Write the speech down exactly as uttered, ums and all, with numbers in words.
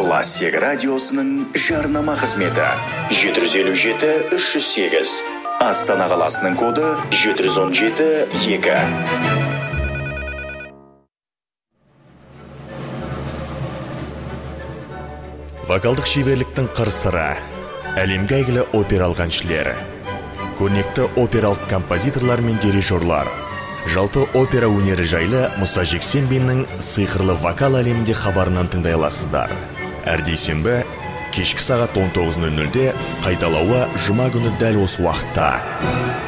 Лассек радиосының жарнама қызметі жеті жүз елу жеті үш жүз сегіз. Астана қаласының коды жеті жүз он жеті екі. Вокалдық шеберліктің қыр-сыры, әлемге әйгілі опералық әншілер, көрнекті опералық композиторлар мен дирижерлар, жалпы опера өнері жайлы Мұса Жексенбиннің сиқырлы вокал әлемінде хабарынан тыңдай аласыздар. Әр дүйсенбі кешкі сағат он тоғыз нөл нөлде, қайталауы жұма күні дәл осы уақытта.